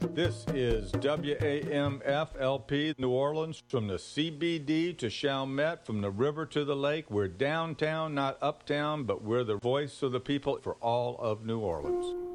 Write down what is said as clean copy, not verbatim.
This is WAMFLP New Orleans, from the CBD to Chalmette, from the river to the lake. We're downtown, not uptown, but we're the voice of the people for all of New Orleans.